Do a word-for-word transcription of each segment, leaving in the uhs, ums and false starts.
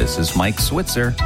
This is Mike Switzer.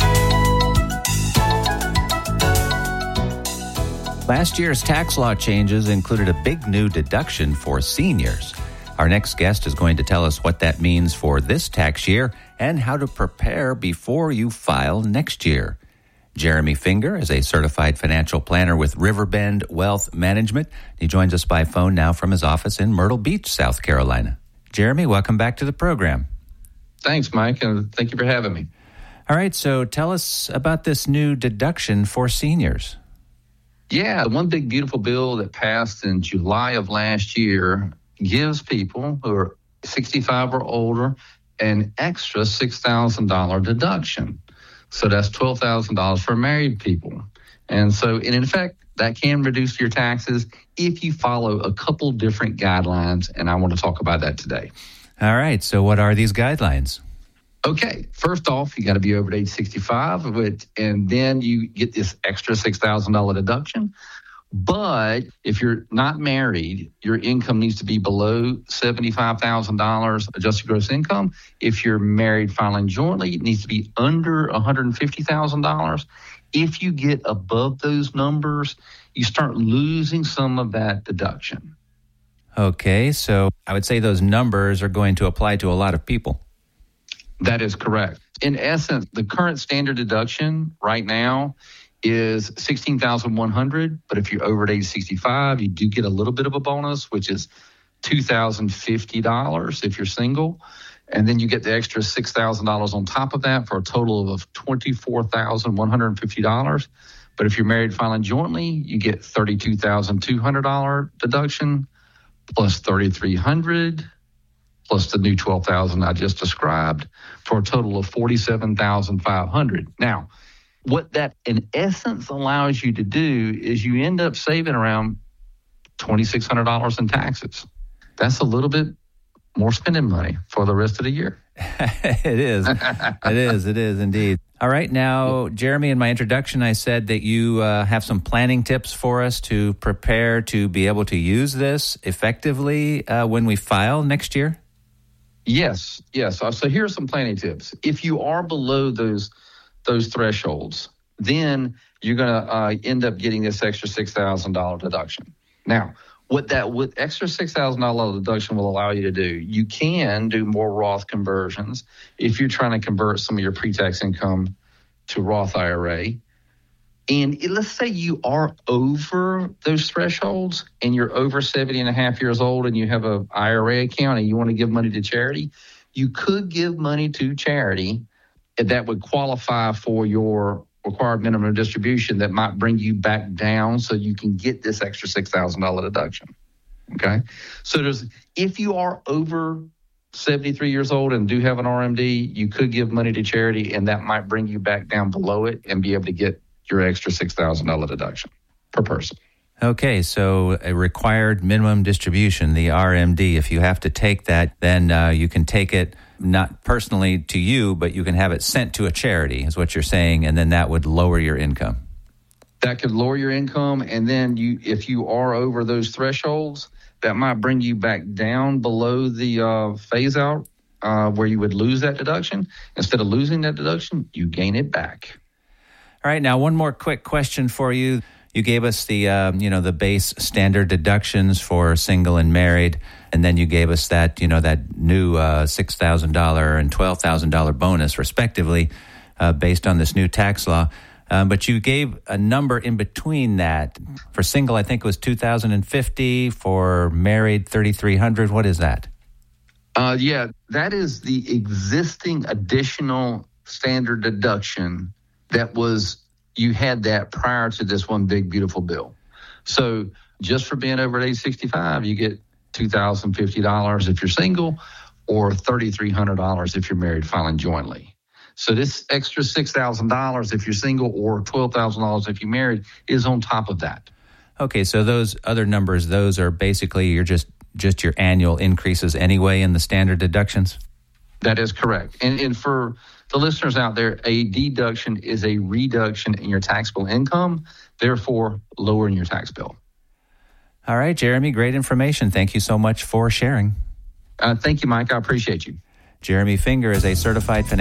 Last year's tax law changes included a big new deduction for seniors. Our next guest is going to tell us what that means for this tax year and how to prepare before you file next year. Jeremy Finger is a certified financial planner with Riverbend Wealth Management. He joins us by phone now from his office in Myrtle Beach, South Carolina. Jeremy, welcome back to the program. Thanks, Mike, and thank you for having me. All right, so tell us about this new deduction for seniors. Yeah, one big beautiful bill that passed in July of last year gives people who are sixty-five or older an extra six thousand dollars deduction. So that's twelve thousand dollars for married people. And so, and in effect, that can reduce your taxes if you follow a couple different guidelines, and I want to talk about that today. All right, so what are these guidelines? Okay, first off, you got to be over age sixty-five, and then you get this extra six thousand dollars deduction. But if you're not married, your income needs to be below seventy-five thousand dollars adjusted gross income. If you're married filing jointly, it needs to be under one hundred fifty thousand dollars. If you get above those numbers, you start losing some of that deduction. Okay, so I would say those numbers are going to apply to a lot of people. That is correct. In essence, the current standard deduction right now is sixteen thousand one hundred dollars, but if you're over at age sixty-five, you do get a little bit of a bonus, which is two thousand fifty dollars if you're single. And then you get the extra six thousand dollars on top of that for a total of twenty-four thousand one hundred fifty dollars. But if you're married filing jointly, you get thirty-two thousand two hundred dollars deduction plus thirty-three hundred dollars plus the new twelve thousand dollars I just described for a total of forty-seven thousand five hundred dollars. Now, what that in essence allows you to do is you end up saving around twenty-six hundred dollars in taxes. That's a little bit more spending money for the rest of the year. It is. It is. It is indeed. All right. Now, Jeremy, in my introduction, I said that you uh, have some planning tips for us to prepare to be able to use this effectively uh, when we file next year. Yes. Yes. So here are some planning tips. If you are below those those thresholds, then you're going to uh, end up getting this extra six thousand dollars deduction. Now, what that with extra six thousand dollars deduction will allow you to do, you can do more Roth conversions if you're trying to convert some of your pre-tax income to Roth I R A. And let's say you are over those thresholds and you're over seventy and a half years old and you have an I R A account and you want to give money to charity, you could give money to charity that would qualify for your required minimum distribution that might bring you back down so you can get this extra six thousand dollars deduction. Okay? So there's if you are over seventy-three years old and do have an R M D, you could give money to charity and that might bring you back down below it and be able to get your extra six thousand dollars deduction per person. Okay, so a required minimum distribution, the R M D, if you have to take that, then uh, you can take it not personally to you, but you can have it sent to a charity, is what you're saying, and then that would lower your income. That could lower your income, and then you, if you are over those thresholds, that might bring you back down below the uh, phase-out uh, where you would lose that deduction. Instead of losing that deduction, you gain it back. All right, now one more quick question for you. You gave us the, um, you know, the base standard deductions for single and married, and then you gave us that, you know, that new uh, six thousand dollars and twelve thousand dollars bonus, respectively, uh, based on this new tax law. Um, but you gave a number in between that. For single, I think it was two thousand fifty dollars. For married, thirty-three hundred dollars. What is that? Uh, yeah, that is the existing additional standard deduction that was, you had that prior to this one big, beautiful bill. So just for being over at age sixty-five, you get two thousand fifty dollars if you're single or thirty-three hundred dollars if you're married filing jointly. So this extra six thousand dollars if you're single or twelve thousand dollars if you're married is on top of that. Okay, so those other numbers, those are basically your just, just your annual increases anyway in the standard deductions? That is correct. And, and for the listeners out there, a deduction is a reduction in your taxable income, therefore lowering your tax bill. All right, Jeremy, great information. Thank you so much for sharing. Uh, thank you, Mike. I appreciate you. Jeremy Finger is a certified financial